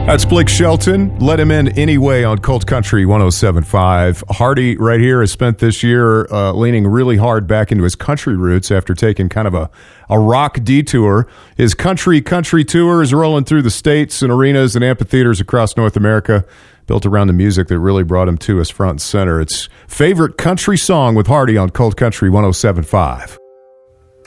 That's Blake Shelton. Let him in anyway on Colt Country 107.5. Hardy right here has spent this year leaning really hard back into his country roots after taking kind of a rock detour. His country tour is rolling through the states and arenas and amphitheaters across North America, built around the music that really brought him to us front and center. It's Favorite Country Song with Hardy on Colt Country 107.5.